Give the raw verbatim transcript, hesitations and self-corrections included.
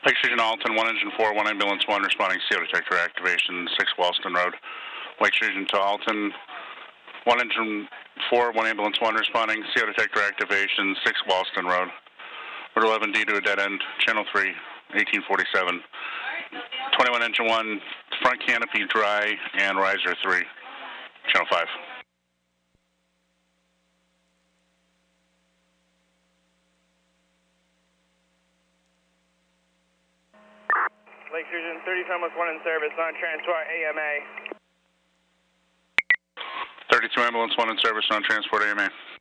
Lake Sturgeon, Alton, one engine four, one ambulance one, responding C O detector activation, six Wallston Road. Lake Sturgeon to Alton, one engine four, one ambulance one, responding C O detector activation, six Wallston Road. Route eleven D to a dead end, channel three, eighteen forty-seven. twenty-one engine one, front canopy dry, and riser three, channel five. Lake Sturgeon, thirty-two ambulance one in service, on transport A M A. thirty-two ambulance one in service, on transport A M A.